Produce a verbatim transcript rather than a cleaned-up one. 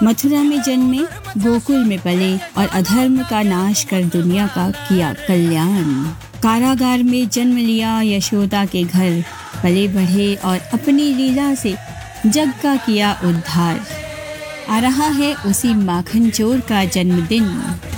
मथुरा में जन्मे, गोकुल में पले और अधर्म का नाश कर दुनिया का किया कल्याण। कारागार में जन्म लिया, यशोदा के घर पले बढ़े और अपनी लीला से जग का किया उद्धार। आ रहा है उसी माखन चोर का जन्मदिन।